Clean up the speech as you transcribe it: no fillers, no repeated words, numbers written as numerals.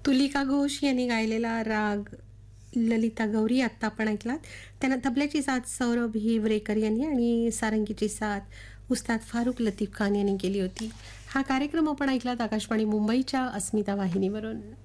तुलिका घोष यांनी गायलेला राग ललिता गौरी आत्ता आपण ऐकलात. त्यांना तबल्याची साथ सौरभ हिवरेकर यांनी आणि सारंगीची साथ उस्ताद फारुख लतीफ खान यांनी केली होती. हा कार्यक्रम आपण ऐकलात आकाशवाणी मुंबईच्या अस्मिता वाहिनीवरून.